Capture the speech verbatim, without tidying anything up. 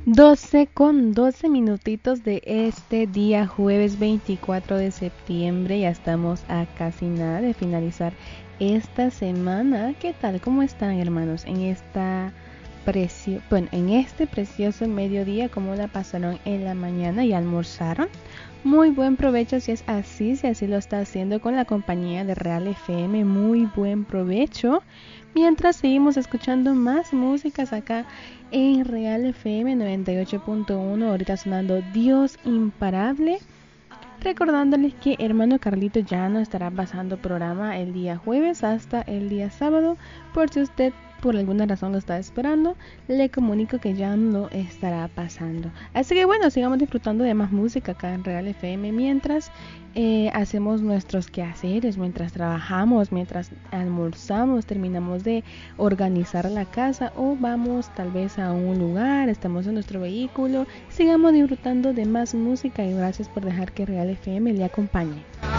doce con doce minutitos de este día jueves veinticuatro de septiembre. Ya estamos a casi nada de finalizar esta semana. ¿Qué tal? ¿Cómo están, hermanos? En esta precio, bueno, en este precioso mediodía, ¿cómo la pasaron en la mañana y almorzaron? Muy buen provecho si es así, si así lo está haciendo con la compañía de Real F M. Muy buen provecho. Mientras seguimos escuchando más músicas acá en Real F M noventa y ocho punto uno, ahorita sonando Dios Imparable. Recordándoles que hermano Carlito ya no estará pasando programa el día jueves hasta el día sábado. Por si usted por alguna razón lo está esperando, le comunico que ya no lo estará pasando. Así que bueno, sigamos disfrutando de más música acá en Real F M mientras eh, hacemos nuestros quehaceres, mientras trabajamos, mientras almorzamos, terminamos de organizar la casa o vamos tal vez a un lugar, estamos en nuestro vehículo. Sigamos disfrutando de más música y gracias por dejar que Real F M le acompañe.